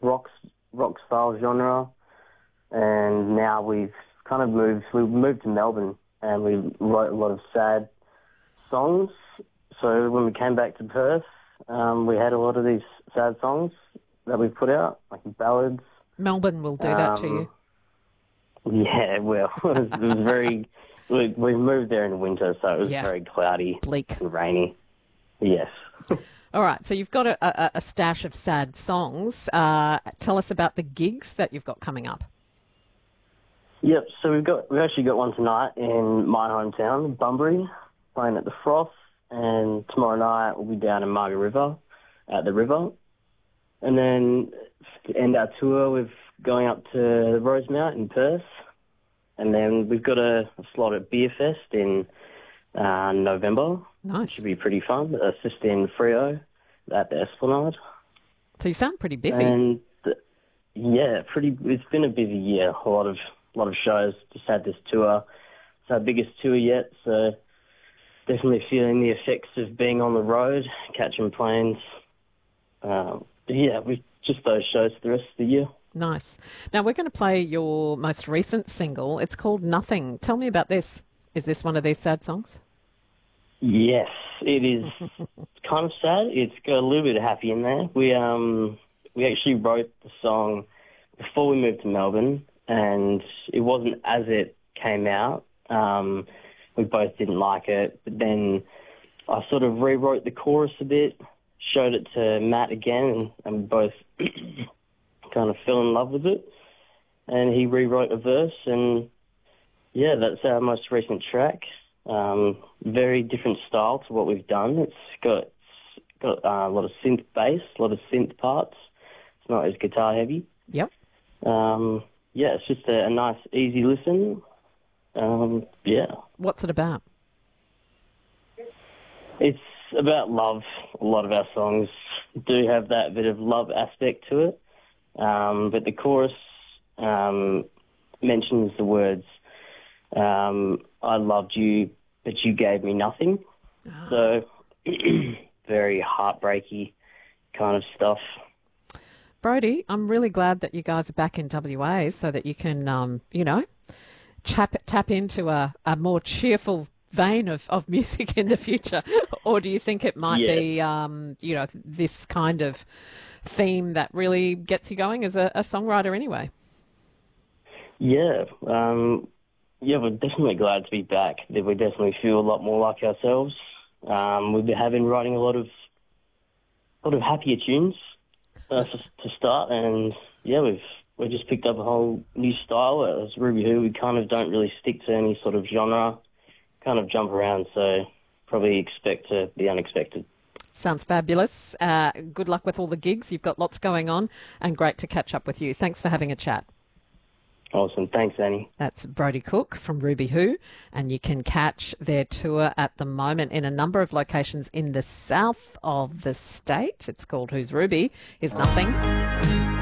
rock style genre, and now we've moved to Melbourne, and we wrote a lot of sad songs. So when we came back to Perth, we had a lot of these sad songs that we put out, like ballads. Melbourne will do that to you. Yeah, well, it was very... We moved there in the winter, so it was very cloudy, bleak, and rainy. Yes. All right, so you've got a stash of sad songs. Tell us about the gigs that you've got coming up. Yep, so we've actually got one tonight in my hometown, Bunbury, playing at the Froth, and tomorrow night we'll be down in Margaret River at the River. And then to end our tour, we're going up to Rosemount in Perth. And then we've got a slot at Beer Fest in November. Nice. Should be pretty fun. It's just in Freo at the Esplanade. So you sound pretty busy. And it's been a busy year. A lot of shows. Just had this tour. It's our biggest tour yet, so definitely feeling the effects of being on the road, catching planes. We just those shows for the rest of the year. Nice. Now, we're going to play your most recent single. It's called Nothing. Tell me about this. Is this one of these sad songs? Yes, it is. Kind of sad. It's got a little bit of happy in there. We actually wrote the song before we moved to Melbourne, and it wasn't as it came out. We both didn't like it, but then I sort of rewrote the chorus a bit, showed it to Matt again, and we both kind of fell in love with it. And he rewrote a verse, and yeah, that's our most recent track. Very different style to what we've done. It's got a lot of synth bass, a lot of synth parts. It's not as guitar heavy. Yep. It's just a nice, easy listen. What's it about? It's about love. A lot of our songs do have that bit of love aspect to it. But the chorus mentions the words, I loved you, but you gave me nothing. Oh. So very heartbreaky kind of stuff. Brodie, I'm really glad that you guys are back in WA so that you can, tap into a more cheerful vein of music in the future. Or do you think it might be, this kind of theme that really gets you going as a songwriter anyway? Yeah. We're definitely glad to be back. We definitely feel a lot more like ourselves. We've been writing a lot of happier tunes to start, and we just picked up a whole new style. As Ruby Who, we kind of don't really stick to any sort of genre, kind of jump around, so probably expect to be unexpected. Sounds fabulous. Good luck with all the gigs. You've got lots going on, and great to catch up with you. Thanks for having a chat. Awesome. Thanks, Annie. That's Brodie Cook from Ruby Who, and you can catch their tour at the moment in a number of locations in the south of the state. It's called Who's Ruby Is Nothing.